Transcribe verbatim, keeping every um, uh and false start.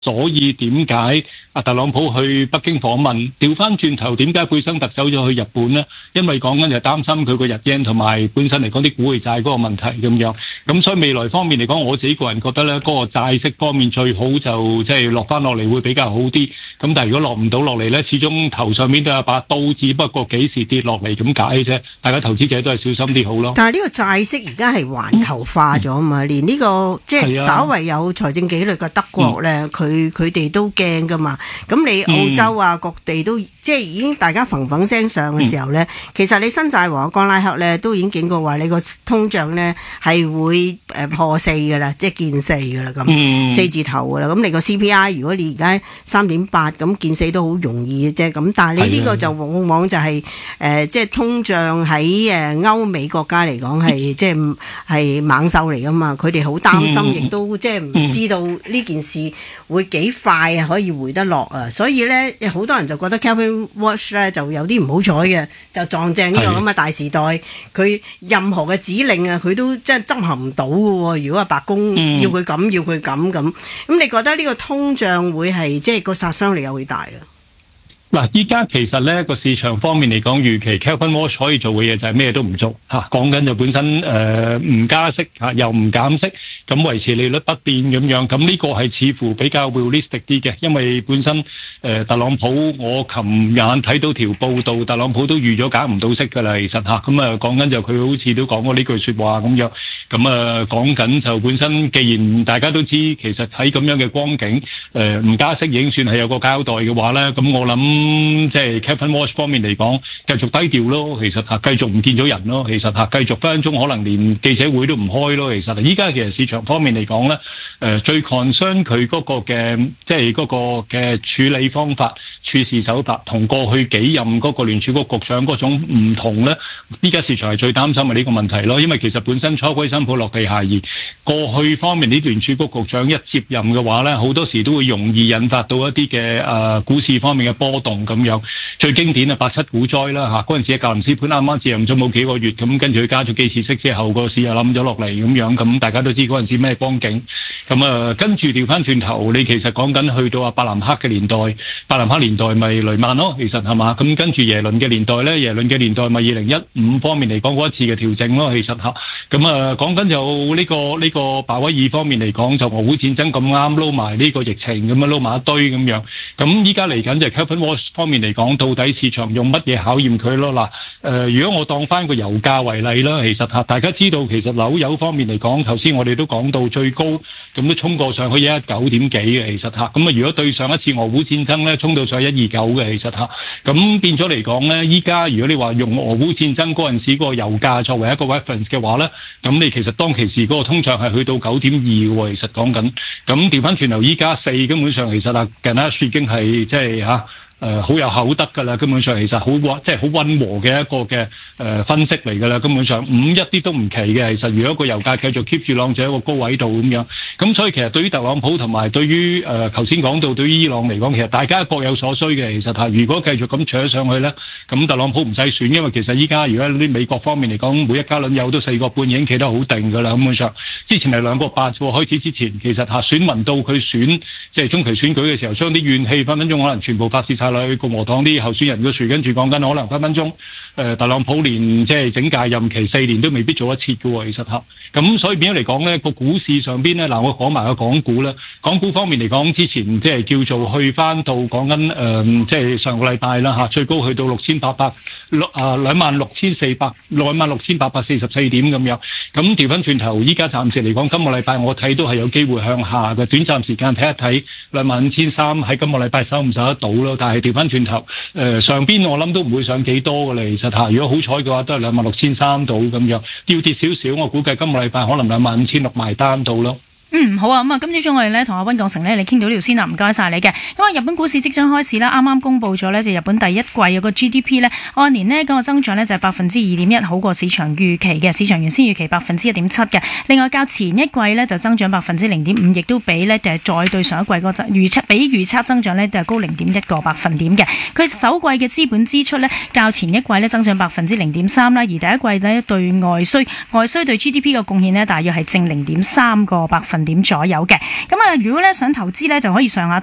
所以點解阿特朗普去北京訪問？調翻轉頭，點解貝生特走咗去日本呢？因為講緊就擔心佢個日元同埋本身嚟講啲股匯債嗰個問題咁樣。咁所以未來方面嚟講，我自己個人覺得咧，嗰、那個債息方面最好就即係落翻落嚟會比較好啲。咁但係如果落唔到落嚟咧，始終頭上面都有把刀，只不過幾時跌落嚟咁解啫。大家投資者都係小心啲好咯。 但係呢個債息而家係環球化咗啊嘛，嗯、連呢、這個即係稍為有財政紀律嘅德國咧，佢佢哋都驚噶嘛。咁你澳洲啊，嗯、各地都即係已經大家嘭嘭聲上嘅時候咧，嗯、其實你新債王岡拉克咧都已經警告話你個通脹咧係會誒破四噶啦，即係見四噶啦咁，嗯、四字頭噶啦。咁你個 C P I 如果你而家三點八咁見四都好容易嘅啫。咁但係你呢個就往往就係、是、誒、呃、即係通脹喺誒歐美國家嚟講係即係係猛獸嚟噶嘛，佢哋好擔心，亦、嗯、都即係唔知道呢件事會幾快啊可以回得落啊。所以咧好多人就覺得 Kevin Walsh 咧就有啲唔好彩嘅，就撞正呢個咁嘅大時代，佢任何嘅指令啊佢都即係執行唔到嘅喎。如果話白宮要佢咁、嗯、要佢咁咁，咁你覺得呢個通脹會係即係個殺傷力又會大啦？ 嗱，依家其實咧個市場方面嚟講，預期 Kevin Walsh 可以做嘅嘢就係咩都唔做嚇，講緊就本身誒唔加息嚇，又唔減息，咁維持利率不變咁樣，咁呢個係似乎比較 realistic 啲嘅，因為本身誒特朗普，我琴晚睇到條報道，特朗普都預咗減唔到息㗎啦，其實嚇，咁啊講緊就佢好似都講過呢句説話咁樣，咁啊講緊就本身既然大家都知，其實喺咁樣嘅光景，誒唔加息已經算係有個交代嘅話咧，咁我諗。咁即係 Kevin Walsh 方面嚟講，繼續低調咯。其實嚇，繼續唔見咗人咯。其實嚇，繼續分分鐘可能連記者會都唔開咯。其實依家其實市場方面嚟講咧，誒最 concern 佢嗰個嘅即係嗰個嘅處理方法、處事手法，同過去幾任嗰個聯儲局局長嗰種唔同咧。依家市場係最擔心嘅呢個問題咯。因為其實本身初歸新抱落地下移，過去方面呢聯儲局局長一接任嘅話咧，好多時都會容易引發到一啲嘅誒股市方面嘅波動。咁樣最經典啊八七股災啦嚇，嗰陣時嘅格林斯潘啱啱接任咗冇幾個月，咁跟住佢加咗幾次息之後，個市又冧咗落嚟咁樣，咁大家都知嗰陣時咩光景。咁啊跟住調翻轉頭，你其實講緊去到阿伯南克嘅年代，伯南克年代咪雷曼咯，其實係嘛？咁跟住耶倫嘅年代咧，耶倫嘅年代咪二零一五方面嚟講嗰一次嘅調整咯，其實嚇。咁啊講緊就呢個呢個鮑威爾方面嚟講，就俄烏戰爭咁啱撈埋呢個疫情咁樣撈埋一堆咁樣。咁依家嚟緊就 Kevin Walsh方面嚟講，到底市場用乜嘢考驗佢咯？嗱，誒，如果我當翻個油價為例啦，其實嚇大家知道，其實樓油方面嚟講，頭先我哋都講到最高，咁都衝過上去一一九點幾嘅，其實嚇。咁啊，如果對上一次俄烏戰爭咧，衝到上一二九嘅，其實嚇。咁變咗嚟講咧，依家如果你話用俄烏戰爭嗰陣時個油價作為一個 reference 嘅話咧，咁你其實當其時嗰個通脹係去到九點二嘅喎，其實講緊。咁調翻轉頭，依家四根本上其實啊 Ganesh 已經係即係嚇。誒好、呃、有口德㗎啦，根本上其實好溫，即係好溫和嘅一個嘅誒、呃、分析嚟㗎啦，根本上五一啲都唔奇嘅。其實如果個油價繼續 keep 住浪住喺一個高位度咁樣，咁所以其實對於特朗普同埋對於誒頭先講到對於伊朗嚟講，其實大家各有所需嘅。其實係如果繼續咁扯上去咧，咁特朗普唔使選，因為其實依家如果啲美國方面嚟講，每一家輪有都四個半已經企得好定㗎啦，根本上之前係兩個八喎，開始之前其實嚇選民到佢選即係中期選舉嘅時候，將啲怨氣分分鐘可能全部發泄晒。去共和黨啲候選人嘅樹，跟住講緊可能分分鐘，誒、呃、特朗普連即係整屆任期四年都未必做一次嘅喎，其實嚇。咁所以變咗嚟講咧，個股市上邊咧，嗱我講埋個港股啦。港股方面嚟講，之前即係叫做去翻到講緊誒，即係上個禮拜啦嚇，最高去到六千八百六啊兩萬六千四百兩萬六千八百四十四點咁樣。咁調翻轉頭，依家暫時嚟講，今個禮拜我睇都係有機會向下嘅。短暫時間睇一睇兩萬五千三喺今個禮拜收唔收得到咯？但係調翻轉頭，誒、呃、上邊我諗都唔會上幾多嘅啦。其實嚇，如果好彩嘅話，都係兩萬六千三到咁樣，掉跌少少，我估計今個禮拜可能兩萬五千六埋單到咯。 嗯，好啊，咁啊，今朝早我哋咧同阿溫鋼城咧，你傾到呢條先啦，唔該晒你嘅。因為日本股市即將開始啦，啱啱公布咗呢，就日本第一季有個 G D P 呢，按年呢嗰個增長呢，就係百分之二點一，好過市場預期嘅，市場原先預期百分之一點七嘅。另外較前一季呢，就增長百分之零點五，亦都比呢，就係再對上一季個預測比預測增長呢，就係高零點一個百分點嘅。佢首季嘅資本支出呢，較前一季呢，增長百分之零點三啦，而第一季呢，對外需外需對 G D P 嘅貢獻呢，大約係正零點三個百分分點左右嘅。咁啊，如果咧想投資咧，就可以上下